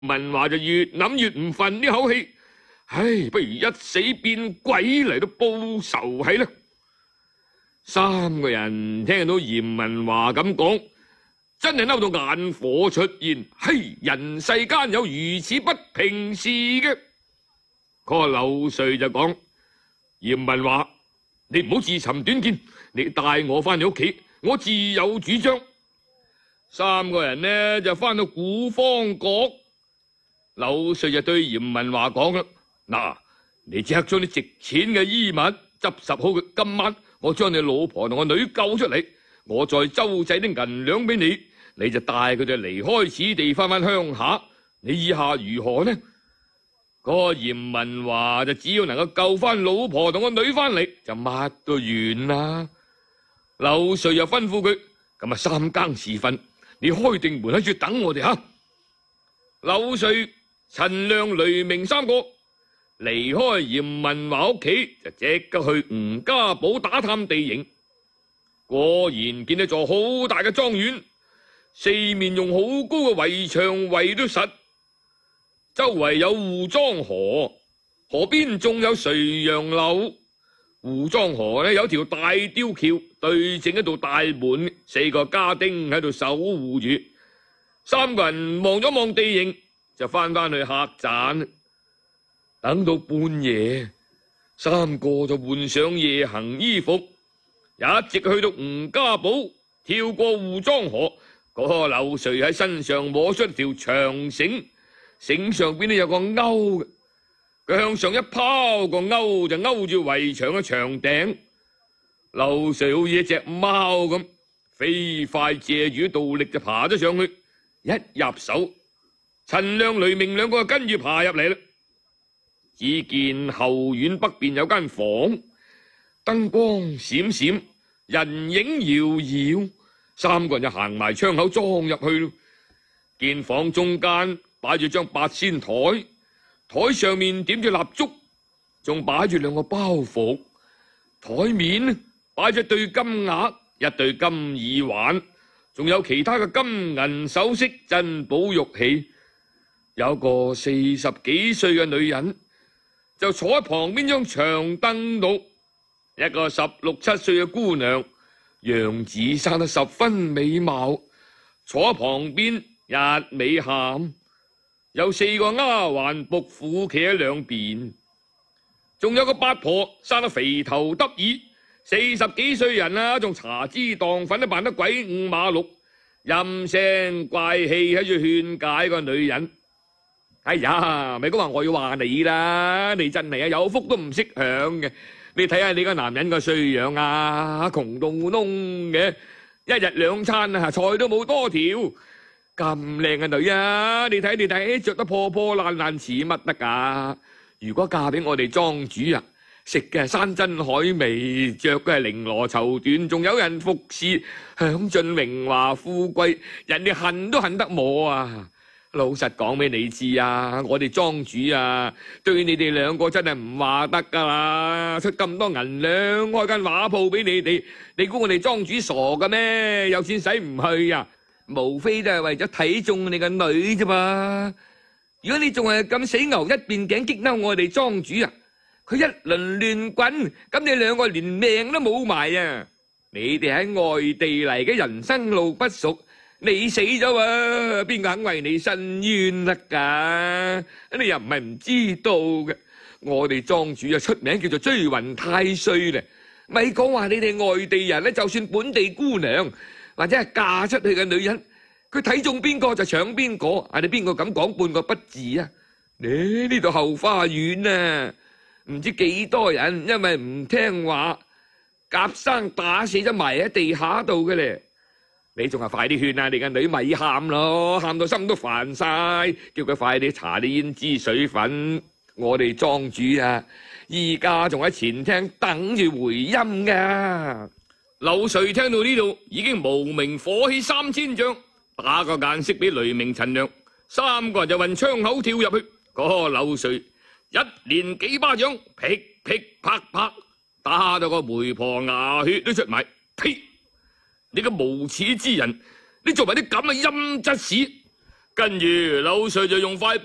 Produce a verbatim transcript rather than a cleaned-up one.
文華就越諗越唔忿呢口氣，唉，不如一死變鬼嚟到報仇係啦。三個人聽到嚴文華咁講，真係嬲到眼火出現。嘿，人世間有如此不平事嘅。嗰個劉瑞就講：嚴文華，你唔好自尋短見，你帶我翻你屋企，我自有主張。三個人呢就翻到古方閣，劉瑞就對嚴文華講啦：嗱，你即刻將啲值錢嘅衣物執拾好佢，今晚我將你老婆同個女救出嚟，我再周濟啲銀兩俾你，你就帶佢哋離開此地翻返鄉下，你意下如何呢？嗰個嚴文華就只要能夠救翻老婆同個女翻嚟，就乜都完啦。劉瑞又吩咐佢：咁啊，三更時分，你開定門喺處等我哋吓。劉瑞、陳亮、雷鳴三個離開嚴文華屋企，就即刻去吳家堡打探地形。果然見到座好大嘅莊園，四面用好高嘅圍牆圍都實，周圍有護莊河，河邊仲有垂楊柳。護莊河呢有條大吊橋對正一道大門，四個家丁喺度守護住。三個人望咗望地形，就翻返去客棧。等到半夜，三個就換上夜行衣服，一直去到吳家堡，跳過護莊河。嗰個劉瑞喺身上摸出一條長繩，繩上邊呢有個鈎嘅，佢向上一拋，個鈎就勾住圍牆嘅牆頂。劉瑞好似一隻貓咁，飛快借住道力就爬咗上去，一入手，陳亮、雷鳴兩個就跟住爬入嚟啦。只見後院北邊有間房，燈光閃閃，人影搖搖，三個人就行埋窗口裝入去咯。見房中間擺住張八仙台，台上面點住蠟燭，仲擺住兩個包袱，台面擺住對金額、一對金耳環，仲有其他嘅金銀首飾、珍寶玉器。有個四十幾歲嘅女人就坐喺旁邊張長凳度，一個十六七歲嘅姑娘，樣子生得十分美貌，坐喺旁邊一味喊。有四個丫鬟僕婦企喺兩邊，仲有個八婆生得肥頭耷耳，四十幾歲人啊，仲搽脂蕩粉都扮得鬼五馬六，陰聲怪氣喺度勸解個女人。哎呀，咪講話我要話你啦，你真係啊有福都唔識享嘅。你睇下你個男人個衰樣啊，窮到窿嘅，一日兩餐啊菜都冇多條。咁靚嘅女啊，你睇你睇，着得破破爛爛似乜得噶？如果嫁俾我哋莊主啊，食嘅係山珍海味，着嘅係綾羅綢緞，仲有人服侍，享盡榮華富貴，人哋恨都恨得我啊！老實講俾你知啊，我哋莊主啊，對你哋兩個真係唔話得噶啦，出咁多銀兩開間畫鋪俾你哋，你估我哋莊主傻嘅咩？有錢使唔去啊？無非都係為咗睇中你個女啫嘛。如果你仲係咁死牛一邊頸激嬲我哋莊主啊，佢一輪亂滾，咁你兩個連命都冇埋啊！你哋喺外地嚟嘅，人生路不熟。你死咗啊，邊個肯為你伸冤得噶？你又唔係唔知道嘅。我哋莊主啊出名叫做追魂太歲咧，咪講話你哋外地人咧，就算本地姑娘或者係嫁出去嘅女人，佢睇中邊個就搶邊個。啊，你邊個敢講半個不字啊？你呢度後花園啊，唔知幾多人因為唔聽話，夾生打死咗埋喺地下度嘅咧。你仲係快啲勸啊！你個女咪喊咯，喊到心都煩晒，叫佢快啲搽啲胭脂水粉。我哋莊主啊，依家仲喺前廳等住回音噶。劉瑞聽到呢度，已經無名火起三千丈，打個眼色俾雷鳴、陳亮，三個人就運窗口跳入去。嗰個劉瑞一連幾巴掌，噼噼啪啪，打到個媒婆牙血都出埋。呸！你個無恥之人，你做埋啲咁嘅陰質事， 跟住柳 Sir 就用塊